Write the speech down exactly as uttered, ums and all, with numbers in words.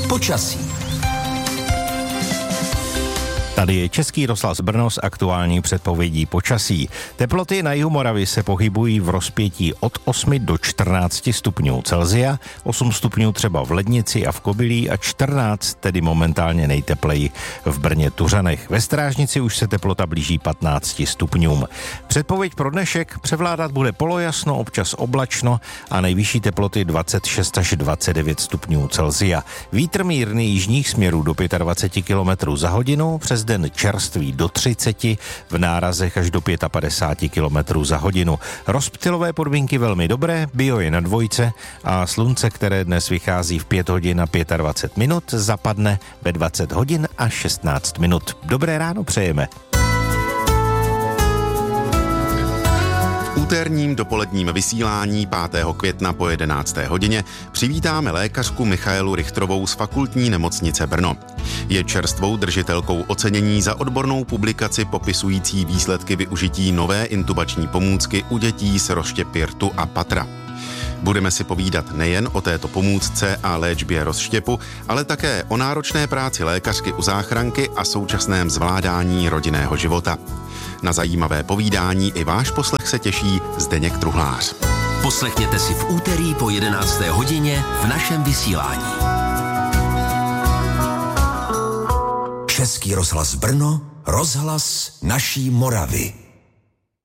Počasí. Tady je Český rozhlas Brno s aktuální předpovědí počasí. Teploty na jihu Moravy se pohybují v rozpětí od osmi do čtrnácti stupňů Celsia, osm stupňů třeba v Lednici a v Kobylí a čtrnáct tedy momentálně nejtepleji v Brně Tuřanech. Ve Strážnici už se teplota blíží patnácti stupňům. Předpověď pro dnešek: převládat bude polojasno, občas oblačno a nejvyšší teploty dvacet šest až dvacet devět stupňů Celsia. Vítr mírný jižních směrů do dvacet pět kilometrů za hodinu, přes den čerstvý do třiceti, v nárazech až do padesát pět kilometrů za hodinu. Rozptylové podmínky velmi dobré, bio je na dvojce a slunce, které dnes vychází v pět hodin a dvacet pět minut, zapadne ve dvacet hodin a šestnáct minut. Dobré ráno přejeme. V úterním dopoledním vysílání pátého května po jedenácté hodině přivítáme lékařku Michaelu Richtrovou z Fakultní nemocnice Brno. Je čerstvou držitelkou ocenění za odbornou publikaci popisující výsledky využití nové intubační pomůcky u dětí s rozštěpy rtu a patra. Budeme si povídat nejen o této pomůcce a léčbě rozštěpu, ale také o náročné práci lékařky u záchranky a současném zvládání rodinného života. Na zajímavé povídání i váš poslech se těší Zdeněk Truhlář. Poslechněte si v úterý po jedenácté hodině v našem vysílání. Český rozhlas Brno, rozhlas naší Moravy.